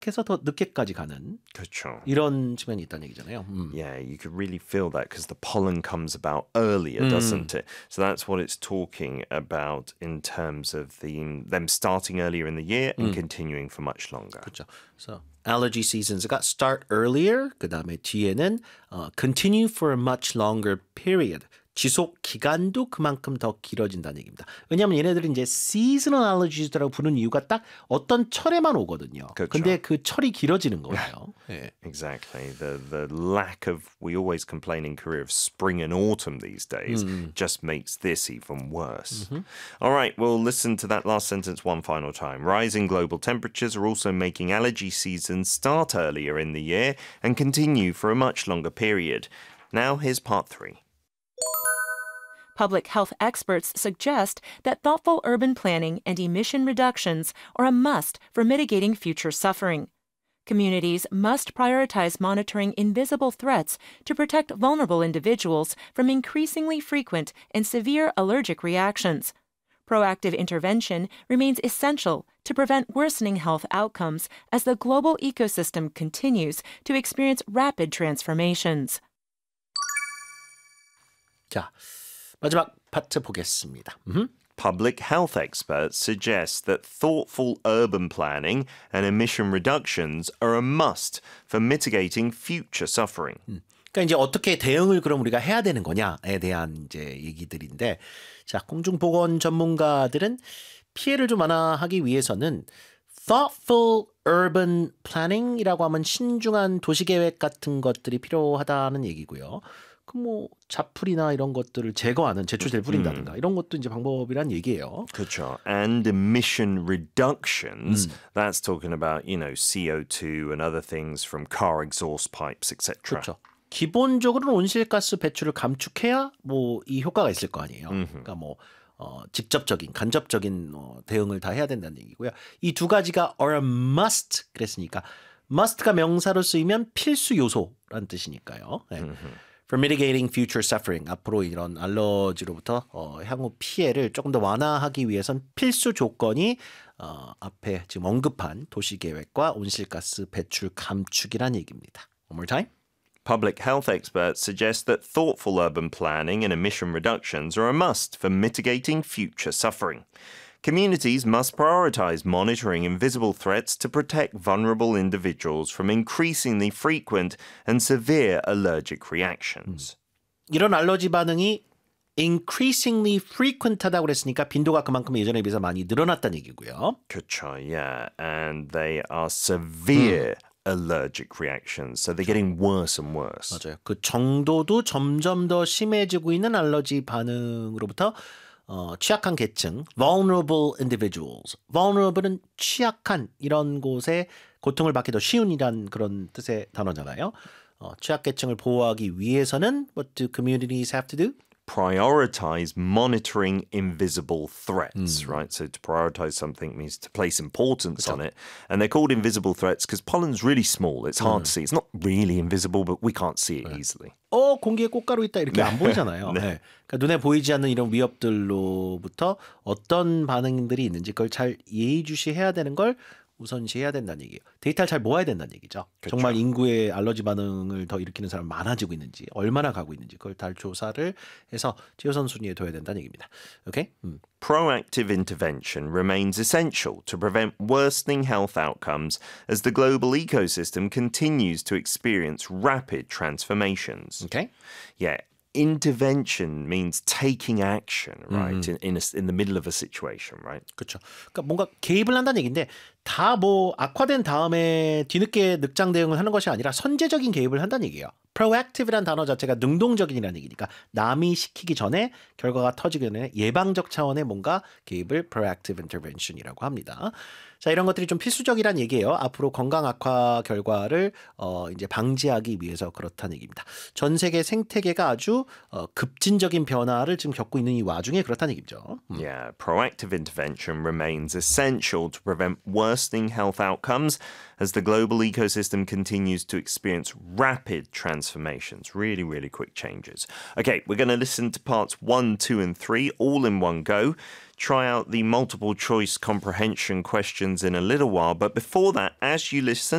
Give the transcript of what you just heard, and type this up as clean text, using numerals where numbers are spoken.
시작해서 더 늦게까지 가는 그렇죠. 이런 측면이 있다는 얘기잖아요. Yeah, you could really feel that because the pollen comes about earlier, doesn't it? So that's what it's talking about in terms of them starting earlier in the year and continuing for much longer. 그렇죠. So allergy seasons가 start earlier. 그 다음에 뒤에는 continue for a much longer period. 지속 기간도 그만큼 더 길어진다는 얘기입니다. 왜냐하면 얘네들은 이제 seasonal allergies라고 부르는 이유가 딱 어떤 철에만 오거든요. 그렇죠. 근데 그 철이 길어지는 거예요. 네. Exactly. The lack of, we always complain in Korea of spring and autumn these days, just makes this even worse. All right, we'll listen to that last sentence one final time. Rising global temperatures are also making allergy seasons start earlier in the year and continue for a much longer period. Now here's part 3. Public health experts suggest that thoughtful urban planning and emission reductions are a must for mitigating future suffering. Communities must prioritize monitoring invisible threats to protect vulnerable individuals from increasingly frequent and severe allergic reactions. Proactive intervention remains essential to prevent worsening health outcomes as the global ecosystem continues to experience rapid transformations. 자, 마지막 파트 보겠습니다. Public health experts suggest that thoughtful urban planning and emission reductions are a must for mitigating future suffering. 그러니까 이제 어떻게 대응을 그럼 우리가 해야 되는 거냐에 대한 이제 얘기들인데, 자, 공중보건 전문가들은 피해를 좀 완화하기 위해서는 thoughtful urban planning이라고 하면 신중한 도시계획 같은 것들이 필요하다는 얘기고요. 그 뭐 잡풀이나 이런 것들을 제거하는 제초제를 뿌린다든가 이런 것도 이제 방법이란 얘기예요. 그렇죠. And emission reductions, that's talking about, you know, CO2 and other things from car exhaust pipes, etc. 그렇죠. 기본적으로는 온실가스 배출을 감축해야 뭐 이 효과가 있을 거 아니에요. 그러니까 뭐 직접적인, 간접적인 대응을 다 해야 된다는 얘기고요. 이 두 가지가 are a must 그랬으니까 must가 명사로 쓰이면 필수 요소라는 뜻이니까요. 네. For mitigating future suffering, 앞으로 이런 알러지로부터 향후 피해를 조금 더 완화하기 위해선 필수 조건이 앞에 지금 언급한 도시계획과 온실가스 배출 감축이란 얘기입니다. One more time. Public health experts suggest that thoughtful urban planning and emission reductions are a must for mitigating future suffering. Communities must prioritize monitoring invisible threats to protect vulnerable individuals from increasingly frequent and severe allergic reactions. 이런 알러지 반응이 increasingly frequent하다고 그랬으니까 빈도가 그만큼 예전에 비해서 많이 늘어났다는 얘기고요. 그렇죠, yeah. And they are severe allergic reactions. So they're getting worse and worse. 맞아요. 그 정도도 점점 더 심해지고 있는 알러지 반응으로부터 취약한 계층, vulnerable individuals. vulnerable은 취약한 이런 곳에 고통을 받기 더 쉬운이란 그런 뜻의 단어잖아요. 취약계층을 보호하기 위해서는 what do communities have to do? Prioritize monitoring invisible threats, right? So to prioritize something means to place importance on it. And they're called invisible threats because pollen's really small. It's hard to see. It's not really invisible, but we can't see it easily. 공기에 꽃가루 있다 이렇게 안 보이잖아요. 네. 그러니까 눈에 보이지 않는 이런 위협들로부터 어떤 반응들이 있는지 그걸 잘 예의주시해야 되는 걸 우선시해야 된다는 얘기예요. 데이터를 잘 모아야 된다는 얘기죠. 그렇죠. 정말 인구의 알러지 반응을 더 일으키는 사람 많아지고 있는지, 얼마나 가고 있는지 그걸 다 조사를 해서 최우선 순위에 둬야 된다는 얘기입니다. 오케이? Proactive intervention remains essential to prevent worsening health outcomes as the global ecosystem continues to experience rapid transformations. 오케이? Yeah. Intervention means taking action, right? In the middle of a situation, right? 그렇죠. 그러니까 뭔가 개입을 한다는 얘기인데 다 뭐 악화된 다음에 뒤늦게 늑장 대응을 하는 것이 아니라 선제적인 개입을 한다는 얘기예요. proactive란 단어 자체가 능동적인이라는 얘기니까 남이 시키기 전에 결과가 터지기 전에 예방적 차원의 뭔가 개입을 proactive intervention이라고 합니다. 자, 이런 것들이 좀 필수적이란 얘기예요. 앞으로 건강 악화 결과를 이제 방지하기 위해서 그렇다는 얘기입니다. 전 세계 생태계가 아주 급진적인 변화를 지금 겪고 있는 이 와중에 그렇다는 얘기죠. Yeah, proactive intervention remains essential to prevent worsening health outcomes as the global ecosystem continues to experience rapid transformations, really, really quick changes. Okay, we're going to listen to parts 1, 2, and 3 all in one go. Try out the multiple choice comprehension questions in a little while, but before that, as you listen,